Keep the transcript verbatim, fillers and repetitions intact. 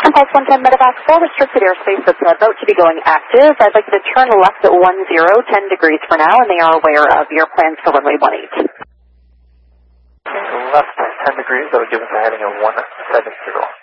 Impulse one ten Medevac four, restricted airspace that's about to be going active. I'd like you to turn left at one zero, ten degrees for now, and they are aware of your plans for runway one eight. Okay, left ten degrees, that would give us a heading of one seven zero.